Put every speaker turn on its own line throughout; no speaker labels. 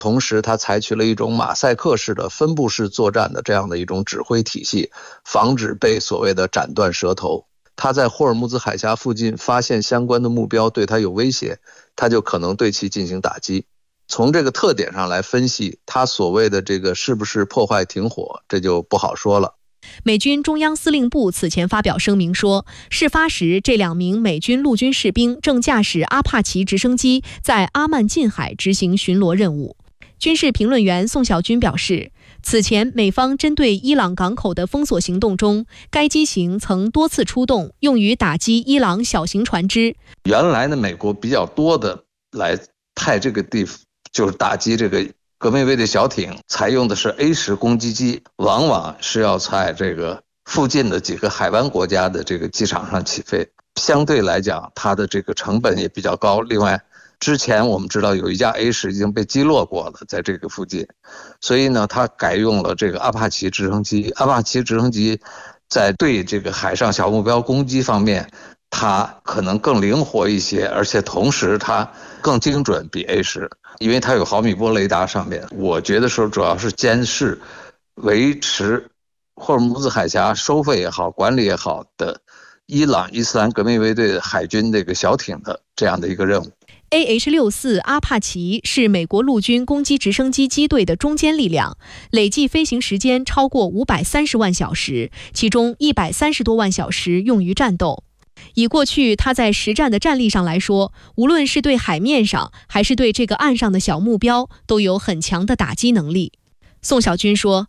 同时他采取了一种马赛克式的分布式作战的这样的一种指挥体系，防止被所谓的斩断舌头。他在霍尔木兹海峡附近发现相关的目标对他有威胁，他就可能对其进行打击。从这个特点上来分析，他所谓的这个是不是破坏停火，这就不好说了。
美军中央司令部此前发表声明说，事发时这2名美军陆军士兵正驾驶阿帕奇直升机在阿曼近海执行巡逻任务。军事评论员宋小军表示，此前美方针对伊朗港口的封锁行动中，该机型曾多次出动，用于打击伊朗小型船只。
原来呢，美国比较多的来派这个地方，就是打击这个革命卫队小艇，采用的是 A10 攻击机，往往是要在这个附近的几个海湾国家的这个机场上起飞，相对来讲它的这个成本也比较高。另外之前我们知道有一架 A10 已经被击落过了，在这个附近，所以呢它改用了这个阿帕奇直升机。阿帕奇直升机在对这个海上小目标攻击方面，它可能更灵活一些，而且同时它更精准，比 A10， 因为它有毫米波雷达上面。我觉得说主要是监视维持霍尔木兹海峡收费也好，管理也好的伊朗伊斯兰革命卫队海军这个小艇的这样的一个任务。
AH-64阿帕奇是美国陆军攻击直升机机队的中坚力量，累计飞行时间超过530万小时，其中130多万小时用于战斗。以过去它在实战的战力上来说，无论是对海面上还是对这个岸上的小目标，都有很强的打击能力。宋小军说，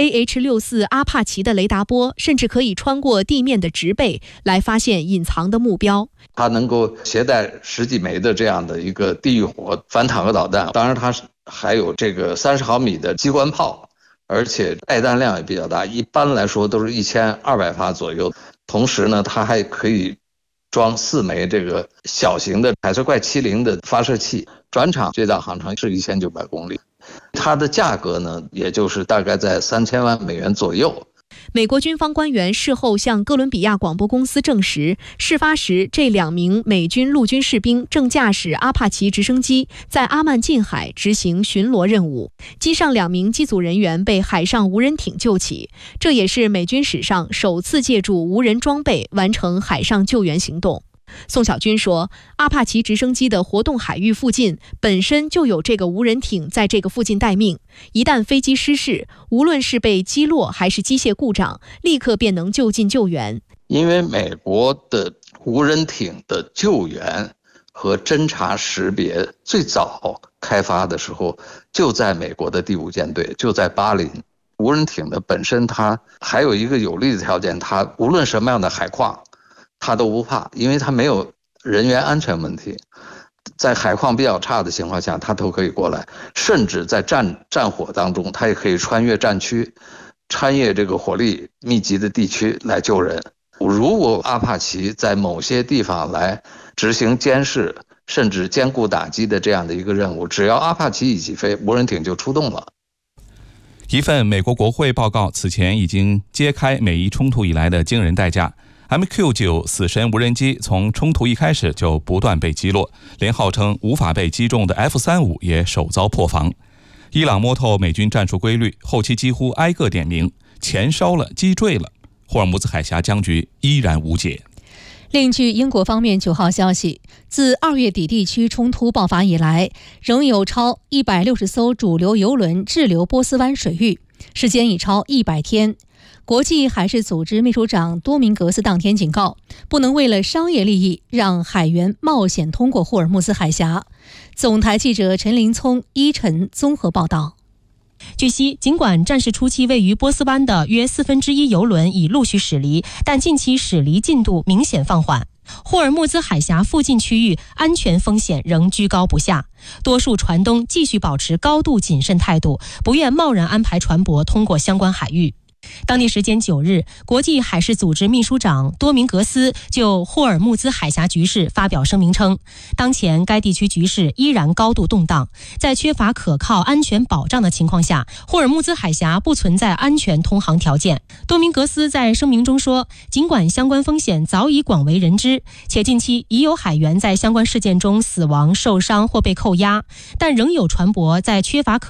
AH-64阿帕奇的雷达波甚至可以穿过地面的植被来发现隐藏的目标。
它能够携带10几枚的这样的一个地狱火反坦克导弹，当然它还有这个30毫米的机关炮，而且带弹量也比较大，一般来说都是1200发左右。同时呢，它还可以装4枚这个小型的海狮怪70的发射器，转场最大航程是1900公里。它的价格呢，也就是大概在3000万美元左右。
美国军方官员事后向哥伦比亚广播公司证实，事发时这2名美军陆军士兵正驾驶阿帕奇直升机在阿曼近海执行巡逻任务，机上2名机组人员被海上无人艇救起，这也是美军史上首次借助无人装备完成海上救援行动。宋小军说，阿帕奇直升机的活动海域附近本身就有这个无人艇在这个附近待命，一旦飞机失事，无论是被击落还是机械故障，立刻便能就近救援。
因为美国的无人艇的救援和侦察识别最早开发的时候就在美国的第5舰队，就在巴林。无人艇的本身它还有一个有利的条件，它无论什么样的海况他都不怕，因为他没有人员安全问题，在海况比较差的情况下他都可以过来，甚至在战火当中他也可以穿越战区，穿越这个火力密集的地区来救人。如果阿帕奇在某些地方来执行监视甚至兼顾打击的这样的一个任务，只要阿帕奇一起飞，无人艇就出动了。
一份美国国会报告此前已经揭开美伊冲突以来的惊人代价。MQ-9 死神无人机从冲突一开始就不断被击落，连号称无法被击中的 F-35也首遭破防。伊朗摸透美军战术规律，后期几乎挨个点名，钱烧了，鸡坠了，霍尔木兹海峡僵局依然无解。
另据英国方面9号消息，自2月底地区冲突爆发以来，仍有超160艘主流油轮滞留波斯湾水域，时间已超100天。国际海事组织秘书长多明格斯当天警告，不能为了商业利益让海员冒险通过霍尔木兹海峡。总台记者陈林聪、依晨综合报道。
据悉，尽管战事初期位于波斯湾的约1/4油轮已陆续驶离，但近期驶离进度明显放缓。霍尔木兹海峡附近区域安全风险仍居高不下，多数船东继续保持高度谨慎态度，不愿贸然安排船舶通过相关海域。当地时间9日，国际海事组织秘书长多明格斯就霍尔木兹海峡局势发表声明称，当前该地区局势依然高度动荡，在缺乏可靠安全保障的情况下，霍尔木兹海峡不存在安全通航条件。多明格斯在声明中说，尽管相关风险早已广为人知，且近期已有海员在相关事件中死亡、受伤或被扣押，但仍有船舶在缺乏可